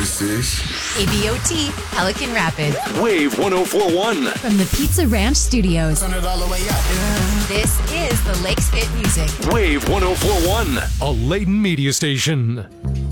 This is ABOT Pelican Rapid Wave 1041. from the Pizza Ranch Studios. turn it all the way up. This is the Lakes Fit Music. Wave 1041. A Layton media station.